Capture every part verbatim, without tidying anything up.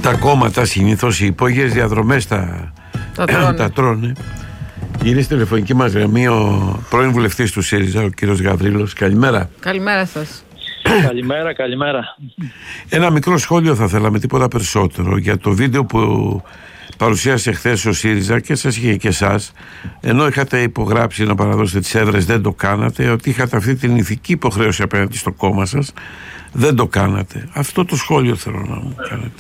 Τα κόμματα συνήθως οι υπόγειες διαδρομές τα, τα, τρώνε. τα τρώνε. Είναι στη τηλεφωνική μας γραμμή ο πρώην βουλευτής του ΣΥΡΙΖΑ, ο κύριος Γαβρίλος. Καλημέρα. Καλημέρα σας. Καλημέρα, καλημέρα. Ένα μικρό σχόλιο θα θέλαμε, τίποτα περισσότερο, για το βίντεο που παρουσίασε χθες ο ΣΥΡΙΖΑ και σας είχε και εσάς, ενώ είχατε υπογράψει να παραδώσετε τις έδρες, δεν το κάνατε, ότι είχατε αυτή την ηθική υποχρέωση απέναντι στο κόμμα σας, δεν το κάνατε. Αυτό το σχόλιο θέλω να μου κάνετε.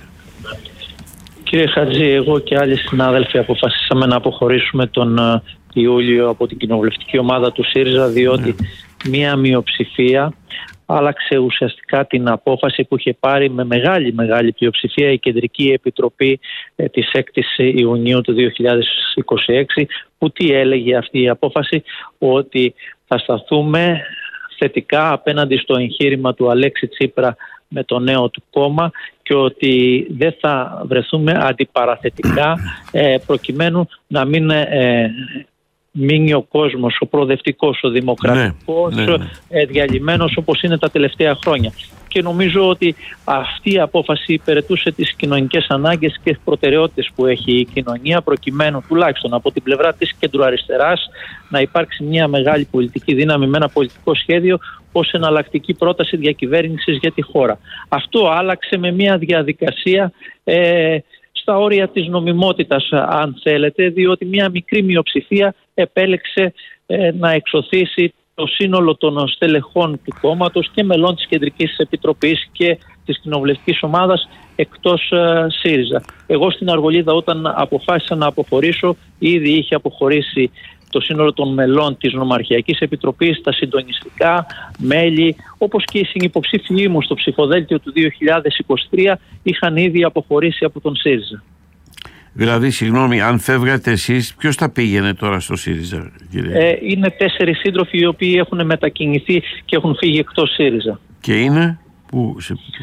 Κύριε Χατζή, εγώ και άλλοι συνάδελφοι αποφασίσαμε να αποχωρήσουμε τον Ιούλιο από την κοινοβουλευτική ομάδα του ΣΥΡΙΖΑ, διότι ναι. μία μειοψηφία άλλαξε ουσιαστικά την απόφαση που είχε πάρει με μεγάλη μεγάλη πλειοψηφία η Κεντρική Επιτροπή ε, της έκτης Ιουνίου του δύο χιλιάδες είκοσι έξι, που τι έλεγε αυτή η απόφαση? Ότι θα σταθούμε θετικά απέναντι στο εγχείρημα του Αλέξη Τσίπρα με το νέο του κόμμα και ότι δεν θα βρεθούμε αντιπαραθετικά ε, προκειμένου να μην ε, μείνει ο κόσμος, ο προοδευτικός, ο δημοκρατικός, ναι, ναι, ναι. διαλυμένος όπως είναι τα τελευταία χρόνια. Και νομίζω ότι αυτή η απόφαση υπηρετούσε τις κοινωνικές ανάγκες και προτεραιότητες που έχει η κοινωνία, προκειμένου τουλάχιστον από την πλευρά της κεντροαριστεράς να υπάρξει μια μεγάλη πολιτική δύναμη με ένα πολιτικό σχέδιο ως εναλλακτική πρόταση διακυβέρνησης για τη χώρα. Αυτό άλλαξε με μια διαδικασία ε, στα όρια της νομιμότητας, αν θέλετε, διότι μια μικρή μειοψηφία επέλεξε ε, να εξωθήσει το σύνολο των στελεχών του κόμματος και μελών της Κεντρικής Επιτροπής και της κοινοβουλευτικής ομάδας εκτός ε, ΣΥΡΙΖΑ. Εγώ στην Αργολίδα, όταν αποφάσισα να αποχωρήσω, ήδη είχε αποχωρήσει το σύνολο των μελών της Νομαρχιακής Επιτροπής, τα συντονιστικά μέλη, όπως και οι συνυποψήφιοι μου στο ψηφοδέλτιο του δύο χιλιάδες είκοσι τρία είχαν ήδη αποχωρήσει από τον ΣΥΡΙΖΑ. Δηλαδή, συγγνώμη, αν φεύγατε εσείς, ποιος θα πήγαινε τώρα στο ΣΥΡΙΖΑ, κύριε? Ε, είναι τέσσερις σύντροφοι οι οποίοι έχουν μετακινηθεί και έχουν φύγει εκτός ΣΥΡΙΖΑ. Και είναι? Που...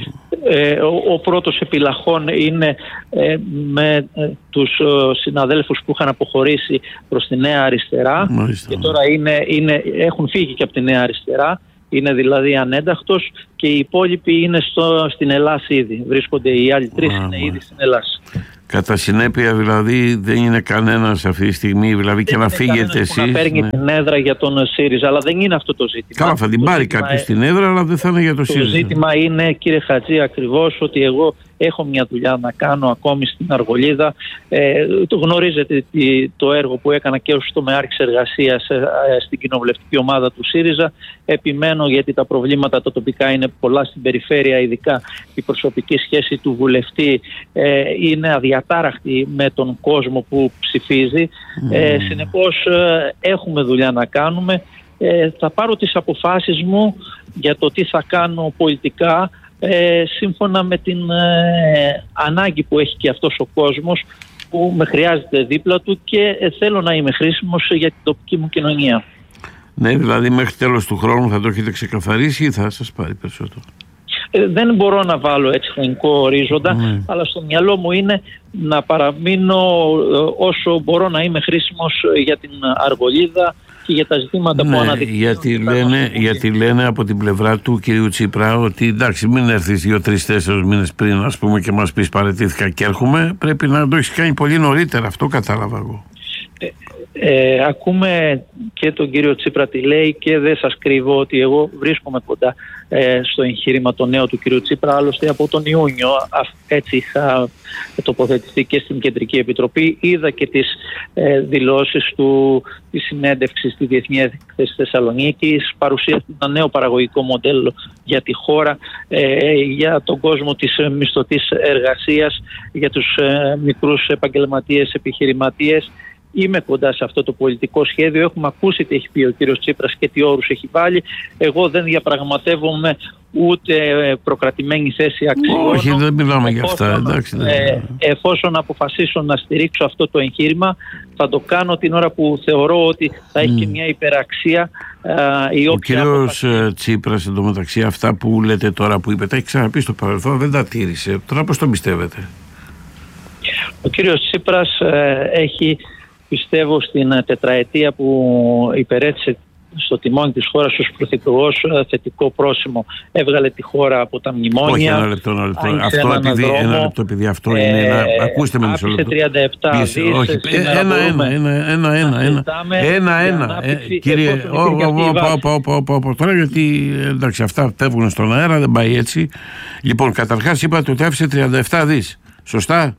Ε, ο, ο πρώτος επιλαχών είναι ε, με ε, τους ε, συναδέλφους που είχαν αποχωρήσει προς τη Νέα Αριστερά. Μάλιστα. Και τώρα είναι, είναι, έχουν φύγει και από τη Νέα Αριστερά. Είναι δηλαδή ανένταχτος και οι υπόλοιποι είναι στο, στην Ελλάδα ήδη. Βρίσκονται οι άλλοι τρεις, είναι ήδη στην Ελλάδα. Κατά συνέπεια, δηλαδή, δεν είναι κανένας αυτή τη στιγμή, δηλαδή, και να φύγετε εσείς. Να παίρνει ναι. την έδρα για τον ΣΥΡΙΖΑ, αλλά δεν είναι αυτό το ζήτημα. Καλά, θα την πάρει κάποιος ε... την έδρα, αλλά δεν θα είναι για το, το ΣΥΡΙΖΑ. Το ζήτημα είναι, κύριε Χατζή, ακριβώς ότι εγώ έχω μια δουλειά να κάνω ακόμη στην Αργολίδα. Ε, το γνωρίζετε το έργο που έκανα και ως τομεάρχης εργασίας ε, στην κοινοβουλευτική ομάδα του ΣΥΡΙΖΑ. Επιμένω, γιατί τα προβλήματα τα τοπικά είναι πολλά στην περιφέρεια, ειδικά η προσωπική σχέση του βουλευτή ε, είναι αδιατάραχτη με τον κόσμο που ψηφίζει. Mm. Ε, συνεπώς ε, έχουμε δουλειά να κάνουμε. Ε, θα πάρω τις αποφάσεις μου για το τι θα κάνω πολιτικά, Ε, σύμφωνα με την ε, ανάγκη που έχει και αυτός ο κόσμος που με χρειάζεται δίπλα του και ε, θέλω να είμαι χρήσιμος για την τοπική μου κοινωνία. Ναι, δηλαδή μέχρι τέλος του χρόνου θα το έχετε ξεκαθαρίσει ή θα σας πάρει περισσότερο? Ε, δεν μπορώ να βάλω έτσι χρονικό ορίζοντα, mm. αλλά στο μυαλό μου είναι να παραμείνω ε, όσο μπορώ να είμαι χρήσιμος για την Αργολίδα και για τα ζητήματα ναι, που αναδεικνύουν. Γιατί λένε, γιατί λένε από την πλευρά του κυρίου Τσίπρα ότι εντάξει, μην έρθεις δύο, τρεις, τέσσερις μήνες πριν, ας πούμε, και μας πεις παραιτήθηκα και έρχομαι. Πρέπει να το έχεις κάνει πολύ νωρίτερα. Αυτό κατάλαβα εγώ. Ε, ε, ακούμε και τον κύριο Τσίπρα τι λέει και δεν σας κρύβω ότι εγώ βρίσκομαι κοντά ε, στο εγχείρημα το νέο του κύριου Τσίπρα. Άλλωστε από τον Ιούνιο έτσι είχα τοποθετηθεί και στην Κεντρική Επιτροπή. Είδα και τις ε, δηλώσεις του, τη συνέντευξη στη Διεθνή Έκθεση Θεσσαλονίκης, παρουσίασε ένα νέο παραγωγικό μοντέλο για τη χώρα, ε, για τον κόσμο της μισθωτής εργασίας, για τους ε, μικρούς επαγγελματίες, επιχειρηματίες. Είμαι κοντά σε αυτό το πολιτικό σχέδιο. Έχουμε ακούσει τι έχει πει ο κύριος Τσίπρας και τι όρους έχει βάλει. Εγώ δεν διαπραγματεύομαι ούτε προκρατημένη θέση αξιών. Όχι, δεν μιλάμε για αυτά. Εντάξει, δεν... ε, εφόσον αποφασίσω να στηρίξω αυτό το εγχείρημα, θα το κάνω την ώρα που θεωρώ ότι θα έχει mm. και μια υπεραξία. Ε, η ο οποία κύριος αποφασίσει... Τσίπρας, εντωμεταξύ, αυτά που λέτε τώρα που είπε, τα έχει ξαναπεί στο παρελθόν, δεν τα τήρησε. Τώρα πώς τον πιστεύετε? Ο κύριος Τσίπρας ε, έχει... Πιστεύω στην τετραετία που υπερέτησε στο τιμόνι της χώρας ως πρωθυπουργός θετικό πρόσημο. Έβγαλε τη χώρα από τα μνημόνια. Όχι, ένα λεπτό, ένα λεπτό. Αυτό επειδή, ένα λεπτό, επειδή αυτό είναι ένα... Ε, ακούστε με μισό λεπτό. τριάντα επτά δις. Όχι, ένα, ένα, ένα, ένα, ένα, ένα, ένα, ένα. Κύριε, τώρα γιατί, εντάξει, αυτά φεύγουν στον αέρα, δεν πάει έτσι. Λοιπόν, καταρχάς είπατε ότι άφησε τριάντα επτά δις. Σωστά.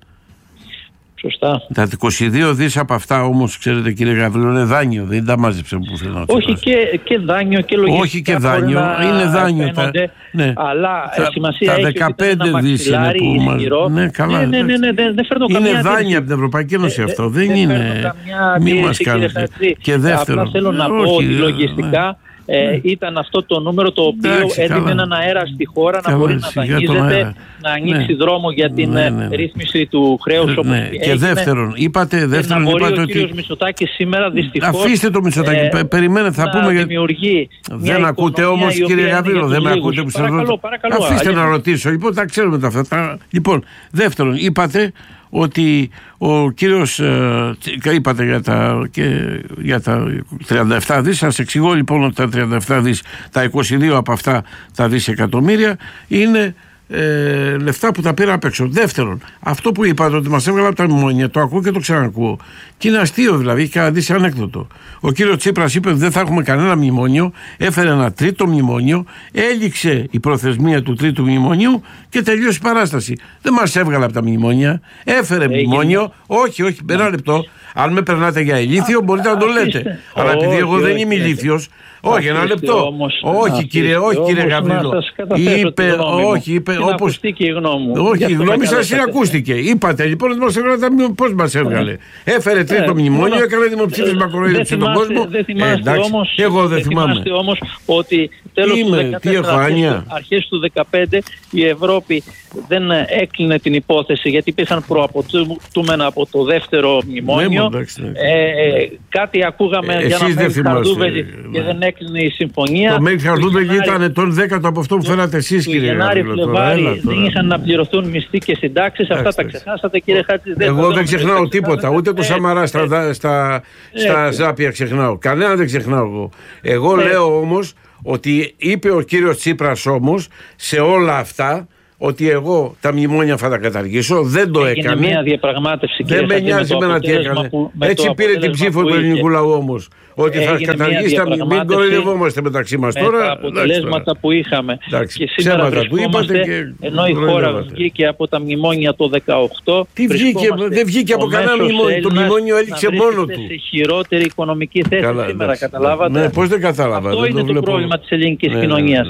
Σωστά. Τα είκοσι δύο δις από αυτά όμως, ξέρετε κύριε Γαβρίλο, είναι δάνειο, δεν τα μάζεψε πουθενά. Όχι και, και δάνειο και λογιστικά. Όχι και δάνειο, είναι δάνειο. Τα, ναι. Αλλά τα, σημασία τα έχει δεκαπέντε δις είναι που μας... Ναι, καλά. Ναι, ναι, ναι, ναι, δεν, δεν φέρνω είναι καμία δάνεια από την Ευρωπαϊκή Ένωση ε, αυτό, δεν, δεν είναι... Μη μας κάνετε. Και δεύτερον... Απλά θέλω να πω ότι λογιστικά... Ε, ναι. Ήταν αυτό το νούμερο το οποίο εντάξει, έδινε καλά. έναν αέρα στη χώρα καλά, να μπορεί να δανείζεται, να ανοίξει ναι. δρόμο για την ναι, ναι, ναι. ρύθμιση του χρέους ναι. όπως ναι. Και έγινε, δεύτερον, είπατε, δεύτερον, να μπορεί είπατε ο ότι... κύριος Μητσοτάκης σήμερα δυστυχώς... Αφήστε το Μητσοτάκη, ε, περιμένετε, θα πούμε... Δημιουργεί δεν ακούτε όμως κύριε Γαβρίλο, δεν με ακούτε που σας ρωτώ. Αφήστε να ρωτήσω, λοιπόν, τα ξέρουμε τα αυτά. Λοιπόν, δεύτερον, είπατε ότι ο κύριος, ε, είπατε για τα, και, για τα τριάντα επτά δις, σας εξηγώ λοιπόν ότι τα τριάντα επτά δις, τα είκοσι δύο από αυτά τα δισεκατομμύρια είναι ε, λεφτά που τα πήρα απ' έξω. Δεύτερον, αυτό που είπατε ότι μας έβγαλε από τα μνημόνια, το ακούω και το ξανακούω. Και είναι αστείο δηλαδή, έχει καταντήσει ανέκδοτο. Ο κύριος Τσίπρας είπε ότι δεν θα έχουμε κανένα μνημόνιο, έφερε ένα τρίτο μνημόνιο, έληξε η προθεσμία του τρίτου μνημονίου και τελείωσε η παράσταση. Δεν μας έβγαλε από τα μνημόνια, έφερε Έγινε. μνημόνιο, όχι, όχι, ένα λεπτό. Αν με περνάτε για ηλίθιο, μπορείτε να το λέτε. Αλλά επειδή εγώ δεν είμαι ηλίθιος, όχι, ένα λεπτό. Όχι, κύριε, όχι, κύριε Γαβρίλο. Είπε, όχι, είπε, όπως. Όχι, η γνώμη σας είναι ακούστηκε. Είπατε λοιπόν ότι μας έβγαλε. Πώς μας έβγαλε. Έφερε τρίτο μνημόνιο, έκανε δημοψήφισμα, κοροϊδεύσε τον κόσμο. Εγώ δεν θυμάμαι. Θυμάστε όμως ότι τέλος του δεκατέσσερα, αρχές του δεκαπέντε, η Ευρώπη δεν έκλεινε την υπόθεση γιατί υπήρχαν προαπαιτούμενα από το δεύτερο μνημόνιο. Ε, κάτι ακούγαμε για να φέρει Χαρδούβελη και δεν έκλεινε η συμφωνία. Το Μέγι Χαρδούβελη ήταν τον δέκατο από αυτό που φέρατε εσείς, κύριε Γενάρη, Φλεβάρη δεν είχαν να πληρωθούν μισθοί και συντάξεις. Αυτά τα ξεχάσατε, κύριε Χάτζη. Εγώ δεν ξεχνάω τίποτα. Ούτε το Σαμαρά στα Ζάπια ξεχνάω. Κανένα δεν ξεχνάω εγώ. Εγώ λέω όμως ότι είπε ο κύριος Τσίπρας όμως σε όλα αυτά ότι εγώ τα μνημόνια θα τα καταργήσω, δεν το Έγινε έκανε. Μια διαπραγμάτευση, δεν με νοιάζει με τι έκανε. Που, Έτσι πήρε την ψήφο του ελληνικού λαού όμως. Ότι θα καταργήσει τα μνημόνια. Μην κοροϊδευόμαστε μεταξύ μας τώρα. Τα αποτελέσματα που είχαμε. Εντάξει, και σήμερα βρισκόμαστε, και... ενώ η χώρα βγήκε από τα μνημόνια το δεκαοκτώ. Τι βγήκε, δεν βγήκε από κανένα μνημόνιο. Το μνημόνιο έληξε μόνο του. Σε χειρότερη οικονομική θέση καλά, σήμερα, εντάξει, καταλάβατε. Ναι, πώς δεν κατάλαβα. Αυτό είναι το πρόβλημα της ελληνικής κοινωνίας.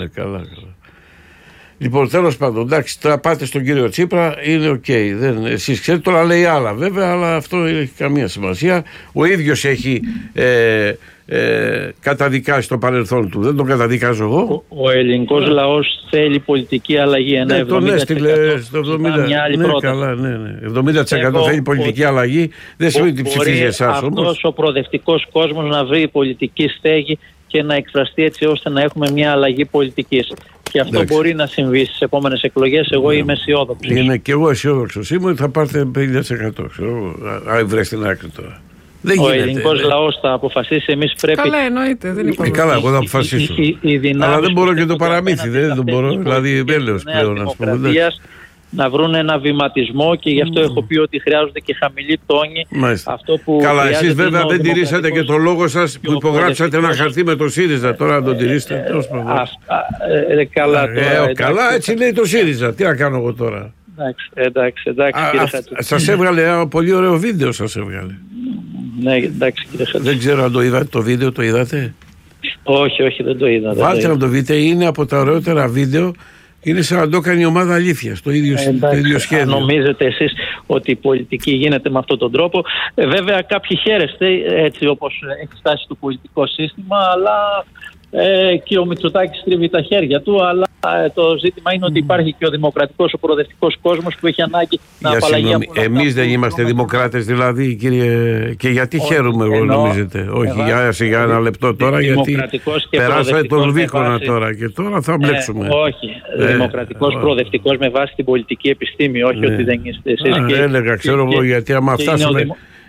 Λοιπόν, τέλος πάντων, εντάξει, τώρα πάτε στον κύριο Τσίπρα, είναι οκ. Okay, δεν, εσείς ξέρετε, τώρα λέει άλλα βέβαια, αλλά αυτό δεν έχει καμία σημασία. Ο ίδιος έχει ε, ε, καταδικάσει το παρελθόν του, δεν τον καταδικάζω εγώ. Ο, ο ελληνικός λαός θέλει πολιτική αλλαγή. Ένα ναι, τον έστειλε στο εβδομήντα τοις εκατό. Ναι, καλά, ναι, ναι. εβδομήντα τοις εκατό εγώ, θέλει πολιτική ο, αλλαγή, δεν σημαίνει ότι ψηφίζει εσάς όμως. Αυτός ο προοδευτικός κόσμος να βρει πολιτική στέγη και να εκφραστεί έτσι ώστε να έχουμε μια αλλαγή πολιτικής. Και αυτό εντάξει, μπορεί να συμβεί στις επόμενες εκλογές. Εγώ ναι, είμαι αισιόδοξος. Είναι και εγώ αισιόδοξος. Είμαι ότι θα πάρετε πενήντα τοις εκατό. Αν βρες την άκρη τώρα. Δεν ο ελληνικός λαός θα αποφασίσει. Εμείς πρέπει. Καλά, εννοείται. Δεν υπάρχει. Ε, καλά, εγώ θα αποφασίσω. Η, η, η Αλλά δεν μπορώ και το παραμύθι. Δεν μπορώ. Δηλαδή, έλεος πλέον, ας πούμε. Να βρουν ένα βηματισμό και γι' αυτό mm. έχω πει ότι χρειάζονται και χαμηλή τόνη. Αυτό που καλά, εσείς βέβαια δεν τηρήσατε και το λόγο σας που υπογράψατε ένα χαρτί με το ΣΥΡΙΖΑ. Τώρα να το τηρήσετε. Καλά, έτσι λέει το ΣΥΡΙΖΑ. Τι να κάνω εγώ τώρα. Εντάξει, εντάξει, εντάξει. Σας έβγαλε ένα πολύ ωραίο βίντεο, σας έβγαλε. Ναι, εντάξει, κύριε Χατζη. Δεν ξέρω αν το είδατε το βίντεο, το είδατε. Όχι, όχι, δεν το είδα. Βάλτε να το δείτε, είναι από τα ωραιότερα βίντεο. Είναι σαν να το κάνει η ομάδα αλήθειας, το ίδιο, ε, το ίδιο σχέδιο. Νομίζετε εσείς ότι η πολιτική γίνεται με αυτόν τον τρόπο. Ε, βέβαια κάποιοι χαίρεστε έτσι όπως έχει φτάσει το πολιτικό σύστημα, αλλά ε, και ο Μητσοτάκης τρίβει τα χέρια του, αλλά ε, το ζήτημα είναι ότι υπάρχει και ο δημοκρατικός, ο προοδευτικός κόσμος που έχει ανάγκη να για απαλλαγεί από όλα. Εμείς δεν είμαστε δημοκράτες δηλαδή, κύριε, και γιατί όχι, χαίρομαι εγώ νομίζετε. Όχι, για, για ένα λεπτό τώρα, γιατί περάσατε τον Ρουβίκονα τώρα και τώρα θα μπλέξουμε. Ε, όχι, ε, δημοκρατικός, ε, προοδευτικός με βάση την πολιτική επιστήμη, όχι ε, ότι δεν είστε εσείς. Ε, και, έλεγα, ξέρω εγώ, γιατί άμα φτάσουμε...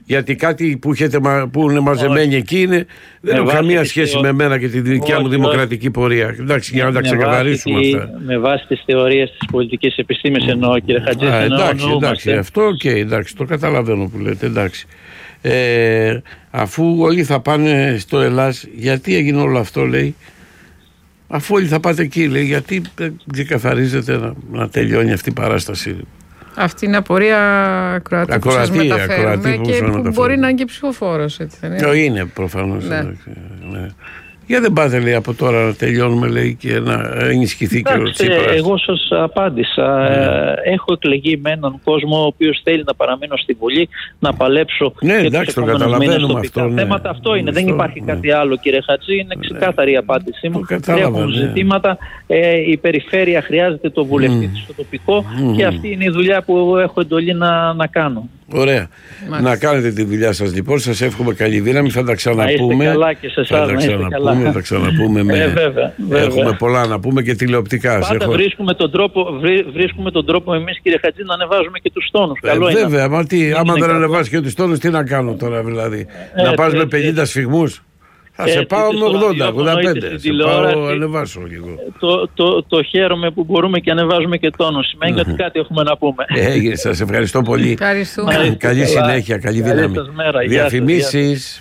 Γιατί κάτι που, έχετε, που είναι μαζεμένοι όχι. εκεί είναι, δεν έχουν καμία σχέση θεω... με μένα και τη δικιά όχι, μου δημοκρατική όχι. πορεία. Εντάξει, για να τα ξεκαθαρίσουμε τη, αυτά. Με βάση τις θεωρίες της πολιτικής επιστήμης εννοώ, κύριε Χατζή. Α, εντάξει, εντάξει, αυτό οκ, okay, εντάξει, το καταλαβαίνω που λέτε, εντάξει. Ε, αφού όλοι θα πάνε στο Ελλάς, γιατί έγινε όλο αυτό, λέει, αφού όλοι θα πάτε εκεί, λέει, γιατί δεν ξεκαθαρίζεται να, να τελειώνει αυτή η παράσταση. Αυτή είναι απορία ακροατή που σας μεταφέρουμε και που μεταφέρουμε. Μπορεί να είναι και ψηφοφόρος, έτσι δεν είναι. Είναι προφανώς. Ναι. Ναι. Για δεν πάτε, λέει, από τώρα να τελειώνουμε, λέει, και να ενισχυθεί και ο Τσίπρας. Εγώ σας απάντησα. Yeah. Έχω εκλεγεί με έναν κόσμο ο οποίος θέλει να παραμείνω στη Βουλή, να παλέψω ναι, και εντάξει, τους επόμενους μήνες τοπικά ναι. θέματα. Αυτό είναι. Αυτό, δεν υπάρχει ναι. κάτι άλλο, κύριε Χατζή. Είναι ξεκάθαρη η απάντησή μου. Έχουν ναι. ζητήματα. Ε, η περιφέρεια χρειάζεται το βουλευτή mm. στο τοπικό mm. και αυτή είναι η δουλειά που έχω εντολή να, να κάνω. Ωραία. Μάλιστα. Να κάνετε τη δουλειά σας λοιπόν. Σας εύχομαι καλή δύναμη. Θα τα ξαναπούμε. Να είστε καλά και σε εσάς. Θα τα ξαναπούμε. Θα τα ξαναπούμε με... ε, βέβαια, βέβαια. Έχουμε πολλά να πούμε και τηλεοπτικά. Πάντα έχω... βρίσκουμε, τον τρόπο, βρί, βρίσκουμε τον τρόπο εμείς, κύριε Χατζή, να ανεβάζουμε και τους τόνους. Ε, Καλό βέβαια. Είναι. Μα τι, άμα δεν ανεβάσει και τους τόνους, τι να κάνω τώρα δηλαδή. Ε, να πας ε, με πενήντα ε, σφιγμούς. Θα σε πάω με ογδόντα, ογδόντα πέντε. Σε πάω, ανεβάσω λίγο. Το, το, το χαίρομαι που μπορούμε και ανεβάζουμε και τόνο. Σημαίνει ότι κάτι έχουμε να πούμε. Έγινε, σας ευχαριστώ πολύ. Καλή συνέχεια, καλή δύναμη. Διαφημίσεις.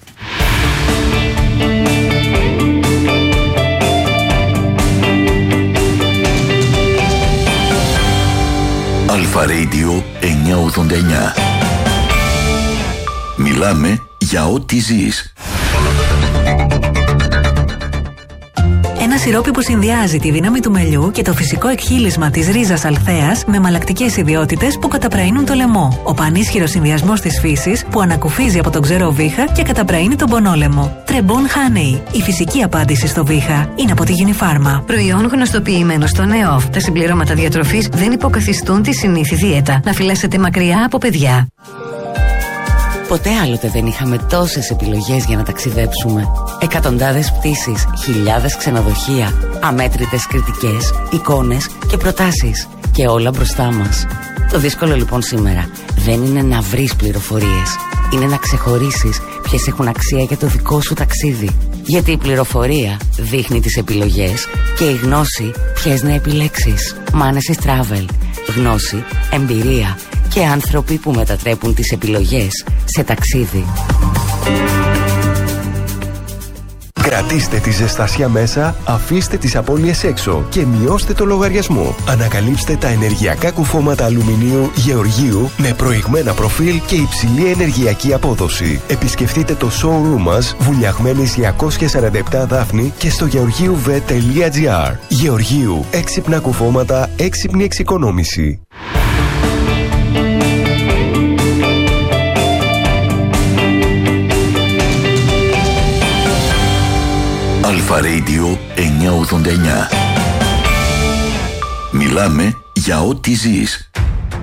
Αλφα Radio εννιακόσια ογδόντα εννιά. Μιλάμε για ό,τι ζεις. Ένα σιρόπι που συνδυάζει τη δύναμη του μελιού και το φυσικό εκχύλισμα της ρίζας αλθέας με μαλακτικές ιδιότητες που καταπραίνουν το λαιμό. Ο πανίσχυρος συνδυασμός της φύσης που ανακουφίζει από τον ξερό βήχα και καταπραίνει τον πονόλαιμο. Τρεμπόν Honey. Η φυσική απάντηση στο βήχα είναι από τη Γινιφάρμα. Προϊόν γνωστοποιημένο στο ΝΕΟΦ. Τα συμπληρώματα διατροφής δεν υποκαθιστούν τη συνήθη δίαιτα. Να φυλάσσετε μακριά από παιδιά. Ποτέ άλλοτε δεν είχαμε τόσες επιλογές για να ταξιδέψουμε. Εκατοντάδες πτήσεις, χιλιάδες ξενοδοχεία, αμέτρητες κριτικές, εικόνες και προτάσεις. Και όλα μπροστά μας. Το δύσκολο λοιπόν σήμερα δεν είναι να βρεις πληροφορίες. Είναι να ξεχωρίσεις ποιες έχουν αξία για το δικό σου ταξίδι. Γιατί η πληροφορία δείχνει τις επιλογές και η γνώση ποιες να επιλέξεις. Manesis Travel. Γνώση, εμπειρία και άνθρωποι που μετατρέπουν τις επιλογές σε ταξίδι. Κρατήστε τη ζεστασιά μέσα, αφήστε τις απώλειες έξω και μειώστε το λογαριασμό. Ανακαλύψτε τα ενεργειακά κουφώματα αλουμινίου Γεωργίου με προηγμένα προφίλ και υψηλή ενεργειακή απόδοση. Επισκεφτείτε το showroom μας, Βουλιαγμένης διακόσια σαράντα επτά Δάφνη και στο γεωργίουβ τελεία τζι άρ. Γεωργίου, έξυπνα κουφώματα, έξυπνη εξοικονόμηση. Αλφα Radio εννιακόσια ογδόντα εννιά. Μιλάμε για ό,τι ζεις.